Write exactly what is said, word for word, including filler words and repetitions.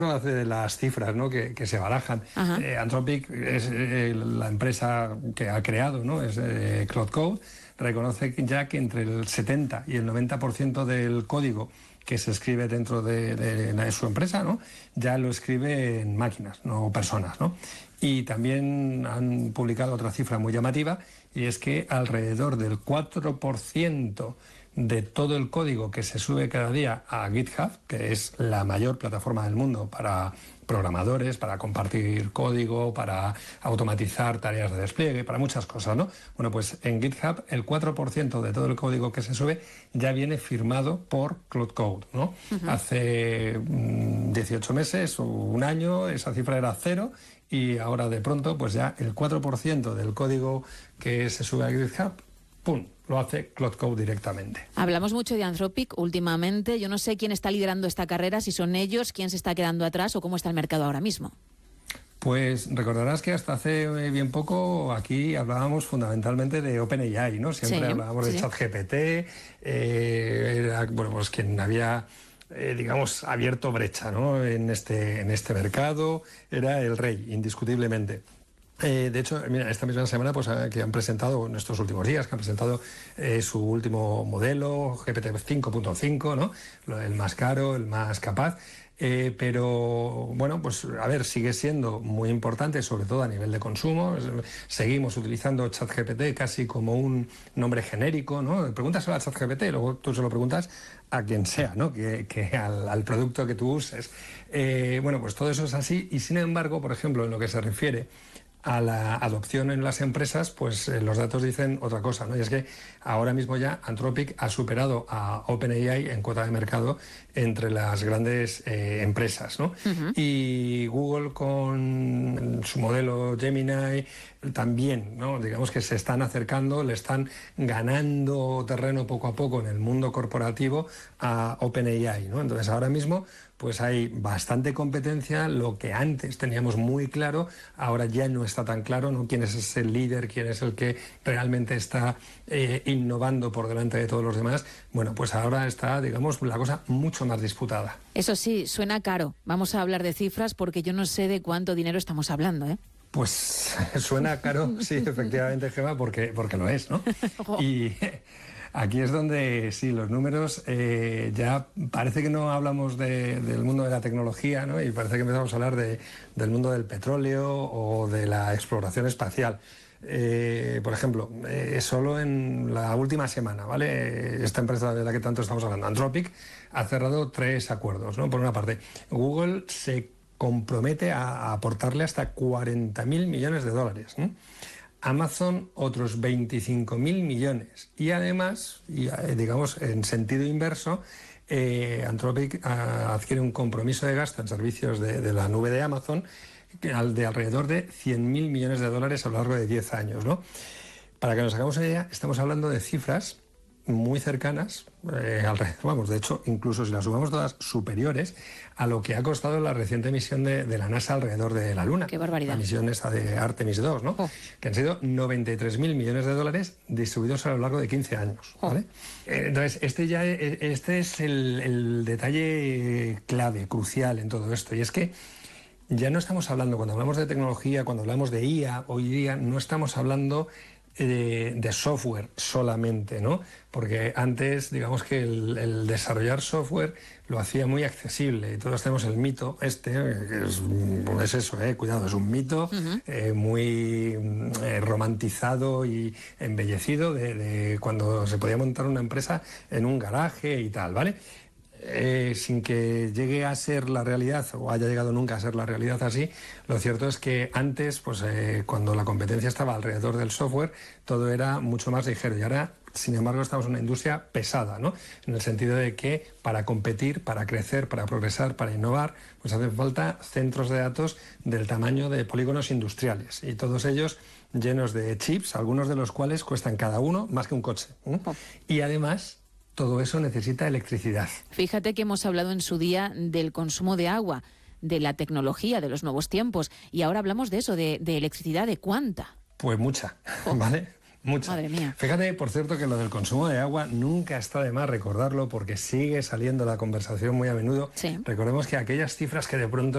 de las cifras, ¿no?, que, que se barajan. Eh, Anthropic es eh, la empresa que ha creado, ¿no?, es eh, Claude Code. Reconoce ya que entre el setenta y el noventa por ciento del código que se escribe dentro de, de, de su empresa, ¿no?, ya lo escribe en máquinas, no personas, ¿no? Y también han publicado otra cifra muy llamativa, y es que alrededor del cuatro por ciento de todo el código que se sube cada día a GitHub, que es la mayor plataforma del mundo para programadores, para compartir código, para automatizar tareas de despliegue, para muchas cosas, ¿no? Bueno, pues en GitHub el cuatro por ciento de todo el código que se sube ya viene firmado por Claude Code, ¿no? Uh-huh. Hace mmm, dieciocho meses o un año esa cifra era cero, y ahora de pronto pues ya el cuatro por ciento del código que se sube a GitHub, ¡pum!, lo hace Claude Code directamente. Hablamos mucho de Anthropic últimamente. Yo no sé quién está liderando esta carrera, si son ellos, quién se está quedando atrás o cómo está el mercado ahora mismo. Pues recordarás que hasta hace bien poco aquí hablábamos fundamentalmente de OpenAI, ¿no? Siempre sí, hablábamos sí. de ChatGPT, eh, era, bueno, pues quien había... Eh, digamos, abierto brecha, ¿no?, en este, en este mercado, era el rey, indiscutiblemente. Eh, de hecho, mira, esta misma semana pues, que han presentado, en estos últimos días, que han presentado eh, su último modelo, G P T cinco punto cinco, ¿no?, el más caro, el más capaz. Eh, pero, bueno, pues a ver, sigue siendo muy importante, sobre todo a nivel de consumo. Seguimos utilizando ChatGPT casi como un nombre genérico, ¿no? Pregúntaselo a ChatGPT y luego tú se lo preguntas a quien sea, ¿no?, que, que al, al producto que tú uses. Eh, bueno, pues todo eso es así, y sin embargo, por ejemplo, en lo que se refiere a la adopción en las empresas, pues eh, los datos dicen otra cosa, ¿no? Y es que ahora mismo ya Anthropic ha superado a OpenAI en cuota de mercado entre las grandes eh, empresas, ¿no? Uh-huh. Y Google con su modelo Gemini también, ¿no? Digamos que se están acercando, le están ganando terreno poco a poco en el mundo corporativo a OpenAI, ¿no? Entonces ahora mismo pues hay bastante competencia. Lo que antes teníamos muy claro, ahora ya no está tan claro, ¿no?, quién es ese líder, quién es el que realmente está eh, innovando por delante de todos los demás. Bueno, pues ahora está, digamos, la cosa mucho más disputada. Eso sí, suena caro. Vamos a hablar de cifras porque yo no sé de cuánto dinero estamos hablando, ¿eh? Pues suena caro, sí, efectivamente, Gemma, porque, porque lo es, ¿no? Y aquí es donde, sí, los números, eh, ya parece que no hablamos de, del mundo de la tecnología, ¿no?, y parece que empezamos a hablar de, del mundo del petróleo o de la exploración espacial. Eh, por ejemplo, eh, solo en la última semana, ¿vale?, esta empresa de la que tanto estamos hablando, Anthropic, ha cerrado tres acuerdos, ¿no? Por una parte, Google se compromete a aportarle hasta cuarenta mil millones de dólares, ¿eh? Amazon otros veinticinco mil millones, y además, y, digamos en sentido inverso, eh, Anthropic a, adquiere un compromiso de gasto en servicios de, de la nube de Amazon de alrededor de cien mil millones de dólares a lo largo de diez años, ¿no? Para que nos hagamos una idea, estamos hablando de cifras muy cercanas, eh, alrededor, vamos, de hecho, incluso si las sumamos todas, superiores a lo que ha costado la reciente misión de, de la NASA alrededor de la Luna. ¡Qué barbaridad! La misión esta de Artemis dos, ¿no? Oh. Que han sido noventa y tres mil millones de dólares distribuidos a lo largo de quince años, ¿vale? Oh. Eh, entonces, este, ya, este es el, el detalle clave, crucial en todo esto, y es que ya no estamos hablando, cuando hablamos de tecnología, cuando hablamos de I A, hoy día no estamos hablando De, de software solamente, ¿no? Porque antes, digamos que el, el desarrollar software lo hacía muy accesible, y todos tenemos el mito este, que es, es eso, eh, cuidado, es un mito uh-huh. eh, muy eh, romantizado y embellecido de, de cuando se podía montar una empresa en un garaje y tal, ¿vale? Eh, sin que llegue a ser la realidad, o haya llegado nunca a ser la realidad así, lo cierto es que antes, pues eh, cuando la competencia estaba alrededor del software, todo era mucho más ligero, y ahora, sin embargo, estamos en una industria pesada, ¿no? En el sentido de que para competir, para crecer, para progresar, para innovar, pues hacen falta centros de datos del tamaño de polígonos industriales, y todos ellos llenos de chips, algunos de los cuales cuestan cada uno más que un coche, ¿eh? Oh. Y además, todo eso necesita electricidad. Fíjate que hemos hablado en su día del consumo de agua, de la tecnología, de los nuevos tiempos, y ahora hablamos de eso, de, de electricidad, ¿de cuánta? Pues mucha, oh. ¿vale? Mucha. Madre mía. Fíjate, por cierto, que lo del consumo de agua nunca está de más recordarlo, porque sigue saliendo la conversación muy a menudo. Sí. Recordemos que aquellas cifras que de pronto